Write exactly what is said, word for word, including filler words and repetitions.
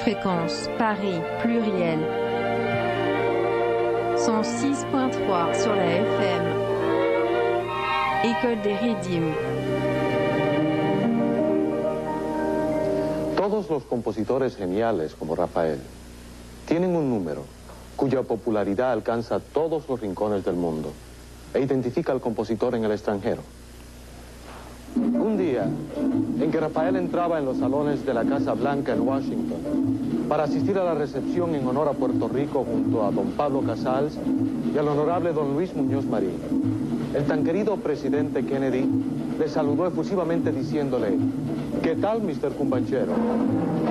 Fréquence Paris pluriel cent six point trois sur la F M. École des Ridim. Todos los compositores geniales como Rafael tienen un número cuya popularidad alcanza todos los rincones del mundo e identifica al compositor en el extranjero. Un día en que Rafael entraba en los salones de la Casa Blanca en Washington para asistir a la recepción en honor a Puerto Rico junto a don Pablo Casals y al honorable don Luis Muñoz Marín, el tan querido presidente Kennedy le saludó efusivamente diciéndole: ¿Qué tal, mister Cumbanchero?